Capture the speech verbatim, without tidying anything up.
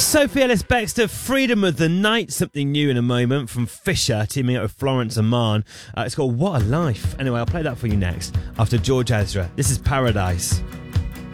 Sophie Ellis-Bextor, Freedom of the Night, something new in a moment from Fisher, teaming up with Florence Amman. Uh, it's called What a Life. Anyway, I'll play that for you next after George Ezra. This is Paradise.